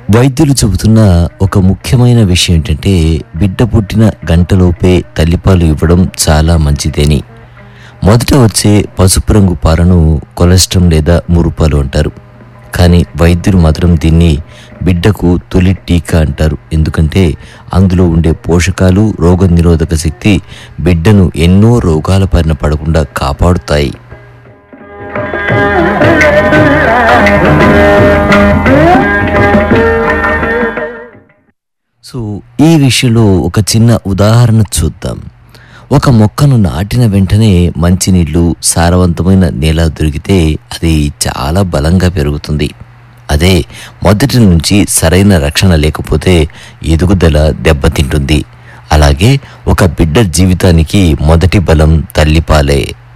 వైద్యులు చెబుతున్న ఒక ముఖ్యమైన విషయం ఏంటంటే బిడ్డ పుట్టిన గంటలోపే తల్లిపాలు ఇవ్వడం చాలా మంచిదని. మొదట వచ్చే పసుపు రంగు పాలను కొలెస్ట్రం లేదా మురుపాలు అంటారు. కానీ వైద్యులు మాత్రం దీన్ని బిడ్డకు తొలి టీకా అంటారు. ఎందుకంటే అందులో ఉండే పోషకాలు రోగనిరోధక శక్తి బిడ్డను ఎన్నో రోగాల బారిన పడకుండా కాపాడుతాయి. సో ఈ విషయంలో ఒక చిన్న ఉదాహరణ చూద్దాం. ఒక మొక్కను నాటిన వెంటనే మంచినీళ్ళు, సారవంతమైన నేల దొరికితే అది చాలా బలంగా పెరుగుతుంది. అదే మొదటి నుంచి సరైన రక్షణ లేకపోతే ఎదుగుదల దెబ్బతింటుంది. అలాగే ఒక బిడ్డ జీవితానికి మొదటి బలం తల్లిపాలే.